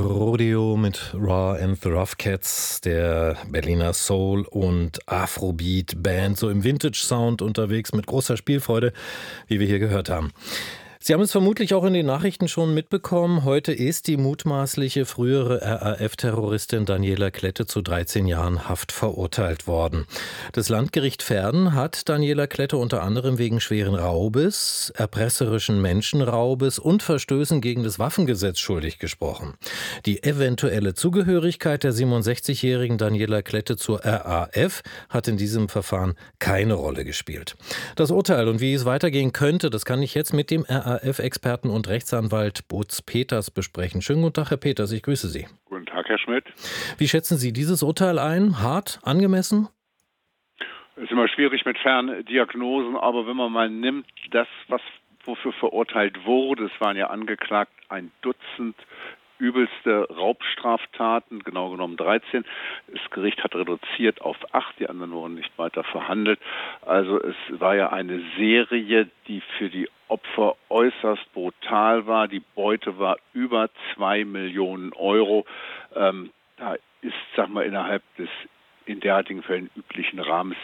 Rodeo mit Raw and the Rough Cats, der Berliner Soul- und Afrobeat-Band, so im Vintage-Sound unterwegs mit großer Spielfreude, wie wir hier gehört haben. Sie haben es vermutlich auch in den Nachrichten schon mitbekommen. Heute ist die mutmaßliche frühere RAF-Terroristin Daniela Klette zu 13 Jahren Haft verurteilt worden. Das Landgericht Verden hat Daniela Klette unter anderem wegen schweren Raubes, erpresserischen Menschenraubes und Verstößen gegen das Waffengesetz schuldig gesprochen. Die eventuelle Zugehörigkeit der 67-jährigen Daniela Klette zur RAF hat in diesem Verfahren keine Rolle gespielt. Das Urteil und wie es weitergehen könnte, das kann ich jetzt mit dem RAF-Experten und Rechtsanwalt Butz Peters besprechen. Schönen guten Tag, Herr Peters, ich grüße Sie. Guten Tag, Herr Schmidt. Wie schätzen Sie dieses Urteil ein? Hart, angemessen? Es ist immer schwierig mit Ferndiagnosen, aber wenn man mal nimmt, wofür verurteilt wurde, es waren ja angeklagt ein Dutzend übelste Raubstraftaten, genau genommen 13. Das Gericht hat reduziert auf 8, die anderen wurden nicht weiter verhandelt. Also es war ja eine Serie, die für die Opfer äußerst brutal war. Die Beute war über 2 Millionen Euro. Da ist, innerhalb des in derartigen Fällen üblichen Rahmens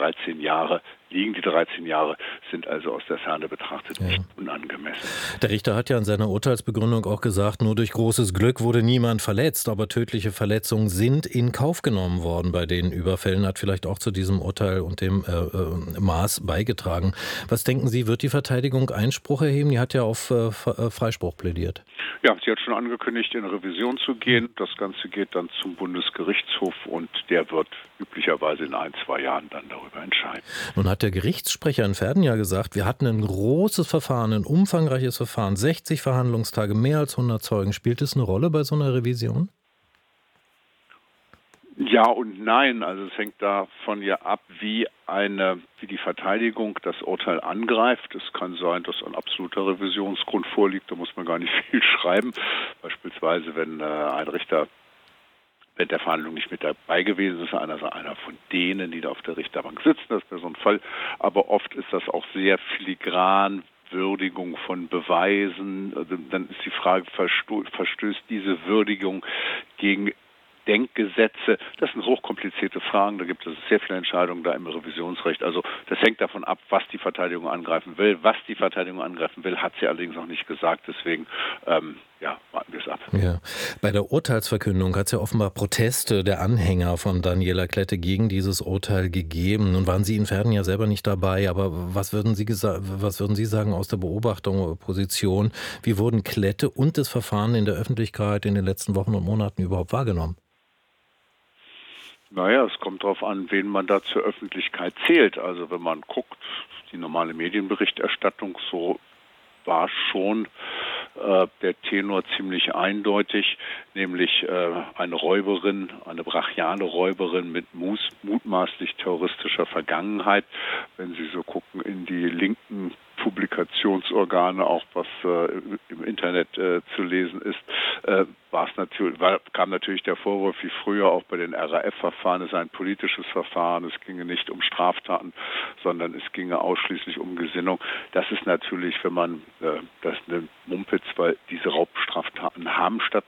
liegen die 13 Jahre, sind also aus der Ferne betrachtet nicht unangemessen. Der Richter hat ja in seiner Urteilsbegründung auch gesagt, nur durch großes Glück wurde niemand verletzt, aber tödliche Verletzungen sind in Kauf genommen worden bei den Überfällen, hat vielleicht auch zu diesem Urteil und dem Maß beigetragen. Was denken Sie, wird die Verteidigung Einspruch erheben? Die hat ja auf Freispruch plädiert. Ja, sie hat schon angekündigt, in Revision zu gehen. Das Ganze geht dann zum Bundesgerichtshof und der wird üblicherweise in 1-2 Jahren dann darüber entscheiden. Nun hat der Gerichtssprecher in Verden ja gesagt, wir hatten ein großes Verfahren, ein umfangreiches Verfahren, 60 Verhandlungstage, mehr als 100 Zeugen. Spielt es eine Rolle bei so einer Revision? Ja und nein, also es hängt davon ja ab, wie die Verteidigung das Urteil angreift. Es kann sein, dass ein absoluter Revisionsgrund vorliegt, da muss man gar nicht viel schreiben. Beispielsweise, wenn ein Richter während der Verhandlung nicht mit dabei gewesen ist, einer von denen, die da auf der Richterbank sitzen, das wäre so ein Fall. Aber oft ist das auch sehr filigran, Würdigung von Beweisen. Also dann ist die Frage, verstößt diese Würdigung gegen Denkgesetze? Das sind hochkomplizierte Fragen, da gibt es sehr viele Entscheidungen da im Revisionsrecht. Also das hängt davon ab, was die Verteidigung angreifen will. Was die Verteidigung angreifen will, hat sie allerdings noch nicht gesagt. Deswegen, warten wir es ab. Ja. Bei der Urteilsverkündung hat es ja offenbar Proteste der Anhänger von Daniela Klette gegen dieses Urteil gegeben. Nun waren Sie in Verden ja selber nicht dabei, aber was würden Sie sagen aus der Beobachtung oder Position? Wie wurden Klette und das Verfahren in der Öffentlichkeit in den letzten Wochen und Monaten überhaupt wahrgenommen? Naja, es kommt darauf an, wen man da zur Öffentlichkeit zählt. Also wenn man guckt, die normale Medienberichterstattung, so war schon der Tenor ziemlich eindeutig, nämlich eine Räuberin, eine brachiale Räuberin mit mutmaßlich terroristischer Vergangenheit. Wenn Sie so gucken in die linken Publikationsorgane, auch was im Internet zu lesen ist, kam natürlich der Vorwurf, wie früher auch bei den RAF-Verfahren, es sei ein politisches Verfahren, es ginge nicht um Straftaten, sondern es ginge ausschließlich um Gesinnung. Das ist natürlich, wenn man das nennt, Mumpitz, weil diese Raubstraftaten haben